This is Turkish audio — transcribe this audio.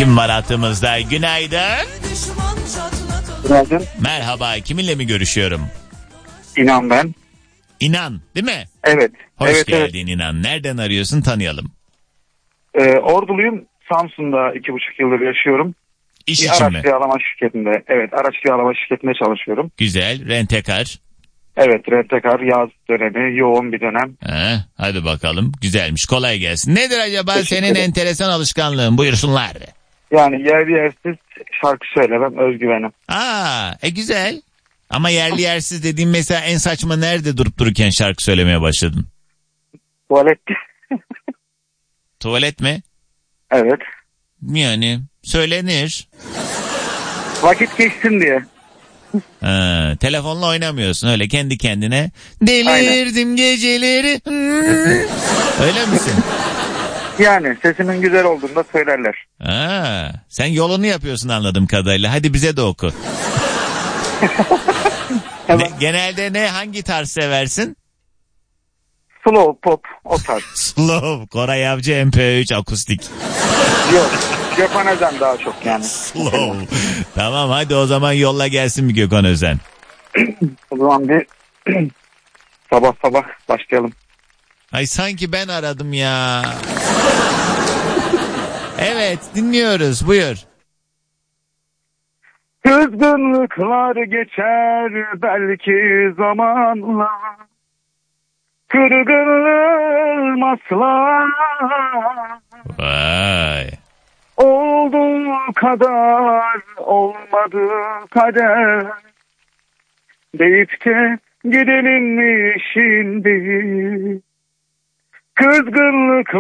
Kim var hattımızda? Günaydın. Günaydın. Merhaba, kiminle mi görüşüyorum? İnan ben. İnan, değil mi? Evet. Hoş geldin İnan. Nereden arıyorsun, tanıyalım. Orduluyum. Samsun'da 2,5 yıldır yaşıyorum. İş bir için araç mi? kiralama şirketinde. Evet, araç kiralama şirketinde çalışıyorum. Güzel, rentekar. Evet, rentekar, yaz dönemi, yoğun bir dönem. Hadi bakalım, güzelmiş, kolay gelsin. Nedir acaba Teşekkür senin ederim. enteresan alışkanlığın? Buyursunlar. Yani yersiz şarkı söylemem, özgüvenim. Güzel. Ama yerli yersiz dediğim, mesela en saçma nerede durup dururken şarkı söylemeye başladın? Tuvalette. Tuvalet mi? Evet. Yani söylenir. Vakit geçsin diye. Telefonla oynamıyorsun öyle kendi kendine. Delirdim aynen. Geceleri. Öyle misin? Yani sesimin güzel olduğunda söylerler. Sen yolunu yapıyorsun anladığım kadarıyla. Hadi bize de oku. Genelde hangi tarz seversin? Slow pop, o tarz. Slow, Koray Avcı MP3 akustik. Yok, Gökhan Özen daha çok yani. Slow. Tamam, hadi o zaman yolla gelsin bir Gökhan Özen. O zaman bir sabah başlayalım. Ay sanki ben aradım ya. Evet, dinliyoruz, buyur. Kızgınlıklar geçer belki zamanla, kırgınlığım asla. Vay. Olduğu kadar olmadı kader, deyip de gidelim mi şimdi? Kızgınlık